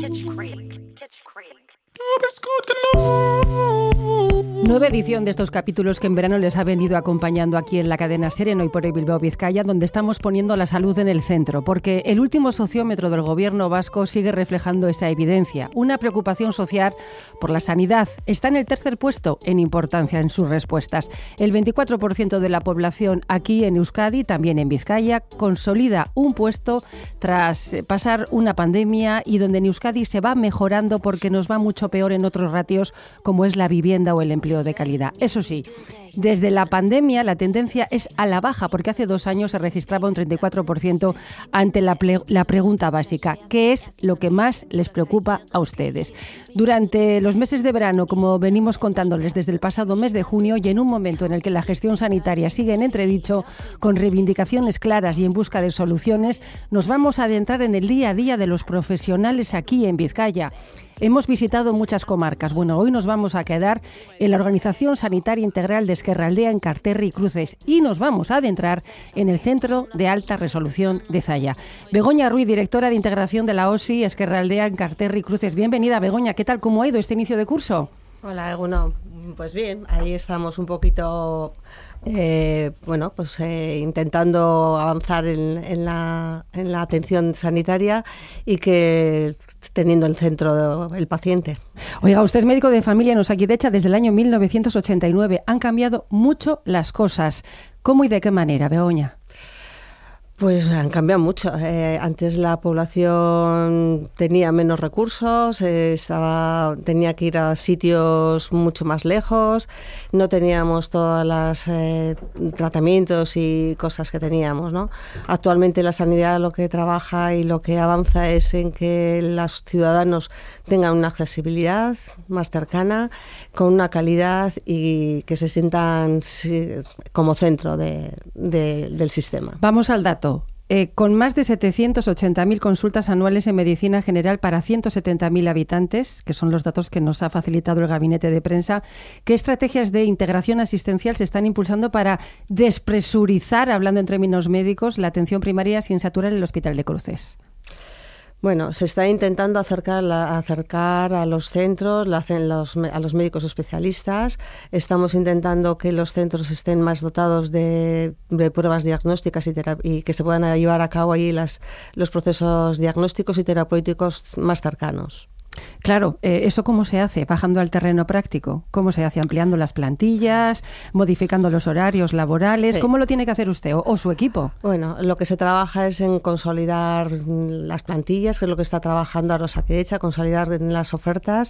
Nueva edición de estos capítulos que en verano les ha venido acompañando aquí en la cadena SER en Hoy por Hoy Bilbao Vizcaya, donde estamos poniendo la salud en el centro, porque el último sociómetro del gobierno vasco sigue reflejando esa evidencia. Una preocupación social por la sanidad está en el tercer puesto en importancia en sus respuestas. El 24% de la población aquí en Euskadi, también en Vizcaya, consolida un puesto tras pasar una pandemia y donde en Euskadi se va mejorando porque nos va mucho peor en otros ratios como es la vivienda o el empleo de calidad. Eso sí, desde la pandemia la tendencia es a la baja, porque hace 2 años se registraba un 34% ante la pregunta básica: ¿qué es lo que más les preocupa a ustedes? Durante los meses de verano, como venimos contándoles desde el pasado mes de junio, y en un momento en el que la gestión sanitaria sigue en entredicho, con reivindicaciones claras y en busca de soluciones, nos vamos a adentrar en el día a día de los profesionales aquí en Vizcaya. Hemos visitado muchas comarcas. Bueno, hoy nos vamos a quedar en la Organización Sanitaria Integral de Ezkerraldea en Karterri y Cruces y nos vamos a adentrar en el Centro de Alta Resolución de Zalla. Begoña Ruiz, directora de integración de la OSI Ezkerraldea en Karterri y Cruces. Bienvenida, Begoña. ¿Qué tal? ¿Cómo ha ido este inicio de curso? Hola, Eguno. Pues bien, ahí estamos un poquito, intentando avanzar en la atención sanitaria y que teniendo el centro el paciente. Oiga, usted es médico de familia en Osakidecha desde el año 1989. Han cambiado mucho las cosas. ¿Cómo y de qué manera, Begoña? Pues han cambiado mucho. Antes la población tenía menos recursos, tenía que ir a sitios mucho más lejos, no teníamos todos los tratamientos y cosas que teníamos, ¿no? Actualmente la sanidad lo que trabaja y lo que avanza es en que los ciudadanos tengan una accesibilidad más cercana, con una calidad y que se sientan como centro del sistema. Vamos al dato. Con más de 780.000 consultas anuales en medicina general para 170.000 habitantes, que son los datos que nos ha facilitado el gabinete de prensa, ¿qué estrategias de integración asistencial se están impulsando para despresurizar, hablando en términos médicos, la atención primaria sin saturar el Hospital de Cruces? Bueno, se está intentando acercar a los centros, a los médicos especialistas. Estamos intentando que los centros estén más dotados de pruebas diagnósticas y que se puedan llevar a cabo ahí los procesos diagnósticos y terapéuticos más cercanos. Claro, ¿eso cómo se hace? Bajando al terreno práctico. ¿Cómo se hace? Ampliando las plantillas, modificando los horarios laborales. Sí. ¿Cómo lo tiene que hacer usted o su equipo? Bueno, lo que se trabaja es en consolidar las plantillas, que es lo que está trabajando ahora Osakidecha, consolidar las ofertas,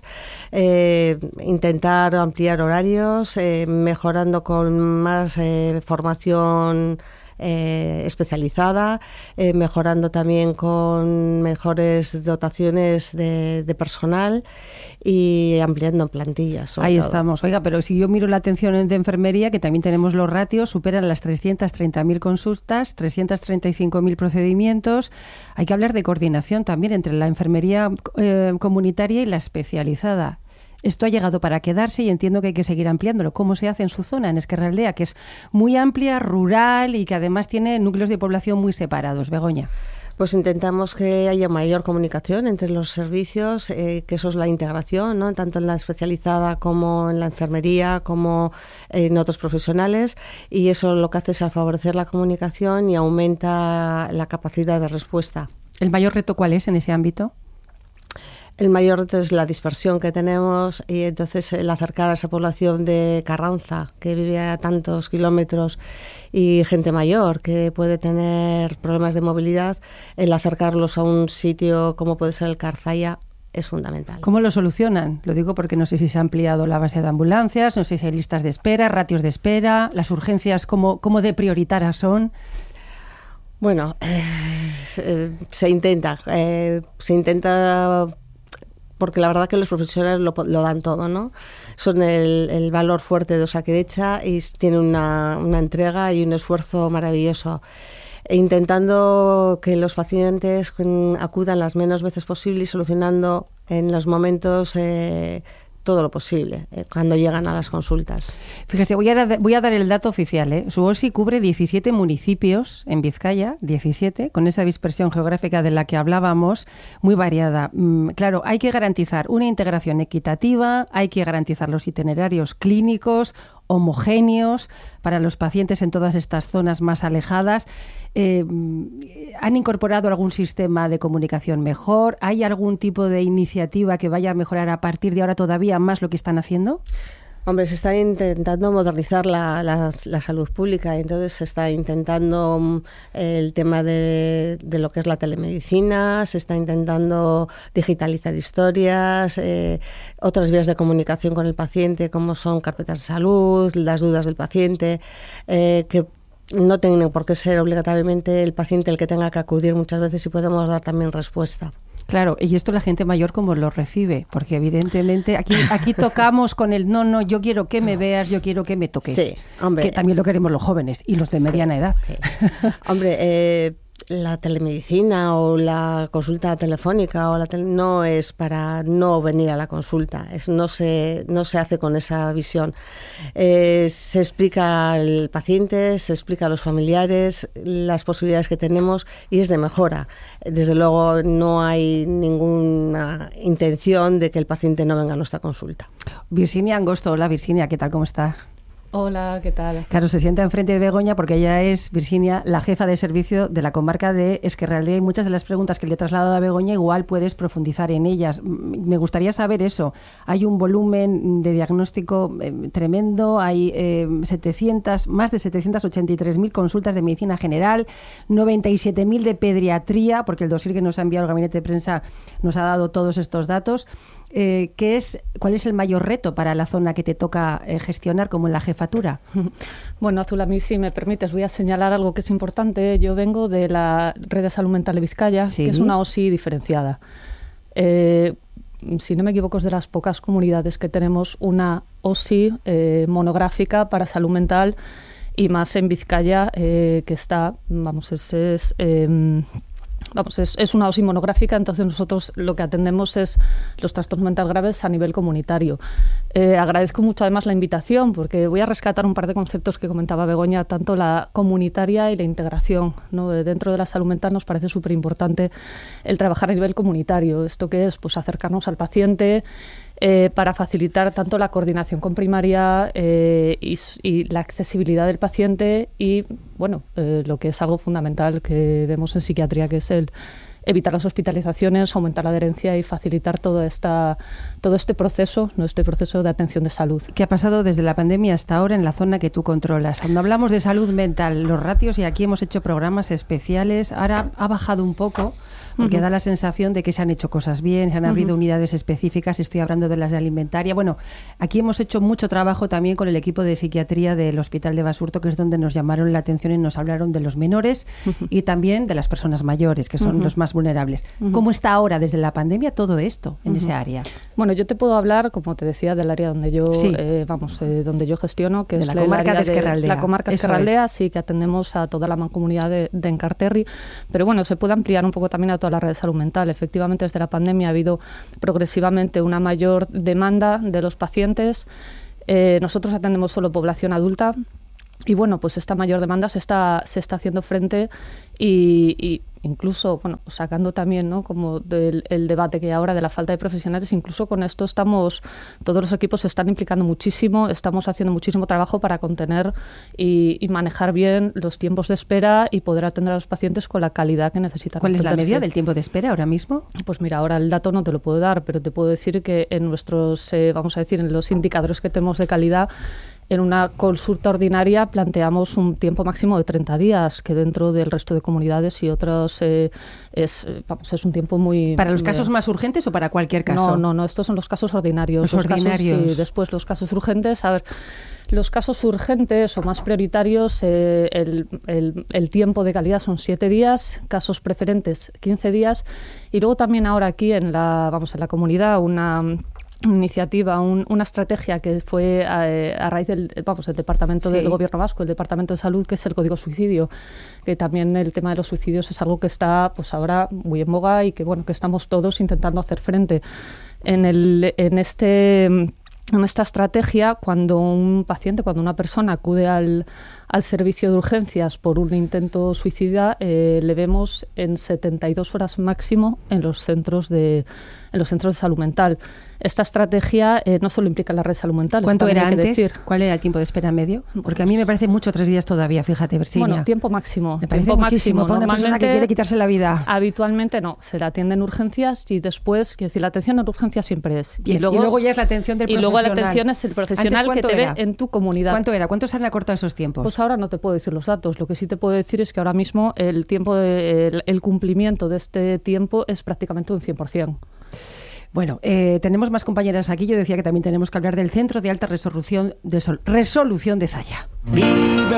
intentar ampliar horarios, mejorando con más formación especializada, mejorando también con mejores dotaciones de personal y ampliando plantillas. Ahí todo. Estamos. Oiga, pero si yo miro la atención de enfermería, que también tenemos los ratios, superan las 330.000 consultas, 335.000 procedimientos. Hay que hablar de coordinación también entre la enfermería comunitaria y la especializada. Esto ha llegado para quedarse y entiendo que hay que seguir ampliándolo. ¿Cómo se hace en su zona, en Ezkerraldea, que es muy amplia, rural y que además tiene núcleos de población muy separados? Begoña. Pues intentamos que haya mayor comunicación entre los servicios, que eso es la integración, ¿no? Tanto en la especializada como en la enfermería, como en otros profesionales, y eso lo que hace es favorecer la comunicación y aumenta la capacidad de respuesta. ¿El mayor reto cuál es en ese ámbito? El mayor reto es la dispersión que tenemos y entonces el acercar a esa población de Carranza, que vive a tantos kilómetros, y gente mayor que puede tener problemas de movilidad, el acercarlos a un sitio como puede ser el Carzalla es fundamental. ¿Cómo lo solucionan? Lo digo porque no sé si se ha ampliado la base de ambulancias, no sé si hay listas de espera, ratios de espera, las urgencias, ¿cómo de prioritarias son? Bueno, se intenta porque la verdad que los profesionales lo dan todo, ¿no? Son el valor fuerte de Osakidecha y tienen una entrega y un esfuerzo maravilloso, intentando que los pacientes acudan las menos veces posible y solucionando en los momentos todo lo posible cuando llegan a las consultas. Fíjese, voy a dar el dato oficial. Su OSI cubre 17 municipios en Vizcaya, 17, con esa dispersión geográfica de la que hablábamos, muy variada. Claro, hay que garantizar una integración equitativa, hay que garantizar los itinerarios clínicos homogéneos para los pacientes en todas estas zonas más alejadas. ¿Han incorporado algún sistema de comunicación mejor? ¿Hay algún tipo de iniciativa que vaya a mejorar a partir de ahora todavía más lo que están haciendo? Hombre, se está intentando modernizar la salud pública, entonces se está intentando el tema de lo que es la telemedicina, se está intentando digitalizar historias, otras vías de comunicación con el paciente, como son carpetas de salud, las dudas del paciente, que no tienen por qué ser obligatoriamente el paciente el que tenga que acudir muchas veces y podemos dar también respuesta. Claro, y esto la gente mayor cómo lo recibe, porque evidentemente aquí tocamos con el no, yo quiero que me veas, yo quiero que me toques. Sí, hombre, que también lo queremos los jóvenes y los de mediana edad. Sí. Hombre, la telemedicina o la consulta telefónica no es para no venir a la consulta, no se hace con esa visión. Se explica al paciente, se explica a los familiares las posibilidades que tenemos y es de mejora. Desde luego no hay ninguna intención de que el paciente no venga a nuestra consulta. Virginia Angosto, hola Virginia, ¿qué tal? ¿Cómo está? Hola, ¿qué tal? Claro, se sienta enfrente de Begoña porque ella es, Virginia, la jefa de servicio de la comarca de Ezkerraldea y muchas de las preguntas que le he trasladado a Begoña igual puedes profundizar en ellas. Me gustaría saber eso. Hay un volumen de diagnóstico tremendo, hay más de 783.000 consultas de medicina general, 97.000 de pediatría, porque el dossier que nos ha enviado el gabinete de prensa nos ha dado todos estos datos. ¿Cuál es el mayor reto para la zona que te toca gestionar como en la jefatura? Bueno, Azul, a mí, si me permites, voy a señalar algo que es importante. Yo vengo de la Red de Salud Mental de Vizcaya, sí, que es una OSI diferenciada. Si no me equivoco, es de las pocas comunidades que tenemos una OSI monográfica para salud mental y más en Vizcaya, que está, es una OSI monográfica, entonces nosotros lo que atendemos es los trastornos mentales graves a nivel comunitario. Agradezco mucho además la invitación porque voy a rescatar un par de conceptos que comentaba Begoña, tanto la comunitaria y la integración, ¿no? Dentro de la salud mental nos parece súper importante el trabajar a nivel comunitario. ¿Esto qué es? Pues acercarnos al paciente, para facilitar tanto la coordinación con primaria y la accesibilidad del paciente y, bueno, lo que es algo fundamental que vemos en psiquiatría, que es el evitar las hospitalizaciones, aumentar la adherencia y facilitar todo este proceso, ¿no? Este proceso de atención de salud. ¿Qué ha pasado desde la pandemia hasta ahora en la zona que tú controlas? Cuando hablamos de salud mental, los ratios, y aquí hemos hecho programas especiales, ahora ha bajado un poco, porque da la sensación de que se han hecho cosas bien, se han abrido unidades específicas, estoy hablando de las de alimentaria. Bueno, aquí hemos hecho mucho trabajo también con el equipo de psiquiatría del Hospital de Basurto, que es donde nos llamaron la atención y nos hablaron de los menores y también de las personas mayores, que son los más vulnerables. ¿Cómo está ahora, desde la pandemia, todo esto en ese área? Bueno, yo te puedo hablar, como te decía, del área donde yo donde yo gestiono, que de es la comarca de Ezkerraldea. La comarca de Ezkerraldea, sí, que atendemos a toda la mancomunidad de Enkarterri, pero bueno, se puede ampliar un poco también a toda la red de salud mental. Efectivamente, desde la pandemia ha habido progresivamente una mayor demanda de los pacientes. Nosotros atendemos solo población adulta y bueno, pues esta mayor demanda se está haciendo frente y incluso, bueno, sacando también, ¿no?, como el debate que hay ahora de la falta de profesionales, incluso con esto todos los equipos se están implicando muchísimo, estamos haciendo muchísimo trabajo para contener y manejar bien los tiempos de espera y poder atender a los pacientes con la calidad que necesitan. ¿Cuál es la media del tiempo de espera ahora mismo? Pues mira, ahora el dato no te lo puedo dar, pero te puedo decir que en nuestros, en los indicadores que tenemos de calidad, en una consulta ordinaria planteamos un tiempo máximo de 30 días, que dentro del resto de comunidades y otros es un tiempo muy... ¿Para los casos más urgentes o para cualquier caso? No, estos son los casos ordinarios. Los ordinarios. Casos, sí, después los casos urgentes, los casos urgentes o más prioritarios, el tiempo de calidad son 7 días, casos preferentes 15 días, y luego también ahora aquí en la comunidad una iniciativa, una estrategia que fue a raíz del departamento del Gobierno vasco, el Departamento de Salud, que es el Código Suicidio, que también el tema de los suicidios es algo que está pues ahora muy en boga y que bueno, que estamos todos intentando hacer frente. En esta estrategia, cuando una persona acude al servicio de urgencias por un intento suicida, le vemos en 72 horas máximo en los centros de salud mental. Esta estrategia no solo implica la red de salud mental. ¿Cuánto era antes? ¿Cuál era el tiempo de espera medio? Porque a mí me parece mucho 3 días todavía, fíjate, Virginia. Bueno, tiempo máximo. Me parece muchísimo para una persona que quiere quitarse la vida. Habitualmente no, se la atiende en urgencias y después, quiero decir, la atención en urgencias siempre es. Bien, y luego ya es la atención del profesional. Y luego la atención es el profesional que te ve en tu comunidad. ¿Cuánto era? ¿Cuánto se han acortado esos tiempos? Pues ahora no te puedo decir los datos. Lo que sí te puedo decir es que ahora mismo el cumplimiento de este tiempo es prácticamente un 100%. Bueno, tenemos más compañeras aquí. Yo decía que también tenemos que hablar del Centro de Alta Resolución de Zaya.